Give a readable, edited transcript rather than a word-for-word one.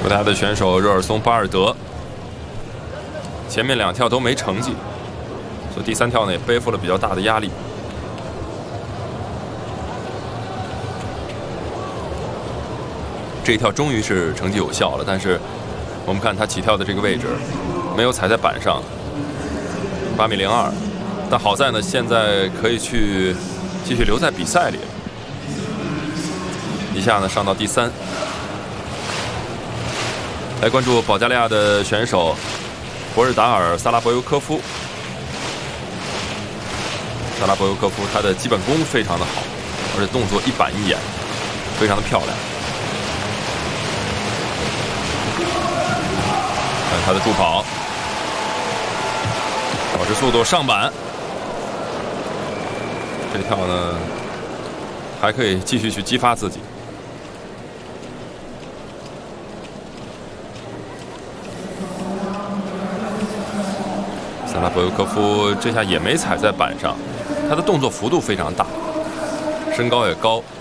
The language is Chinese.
葡萄牙的选手热尔松·巴尔德，前面2跳都没成绩，所以第3跳呢也背负了比较大的压力。这一跳终于是成绩有效了，但是我们看他起跳的这个位置，没有踩在板上，8.02米。但好在呢，现在可以继续留在比赛里了。一下呢上到第3。来关注保加利亚的选手博日达尔·萨拉博尤科夫。萨拉博尤科夫他的基本功非常的好，而且动作一板一眼，非常的漂亮。看他的助跑，保持速度上板。这跳呢还可以继续去激发自己。萨拉博尤科夫这下也没踩在板上，他的动作幅度非常大，身高也高。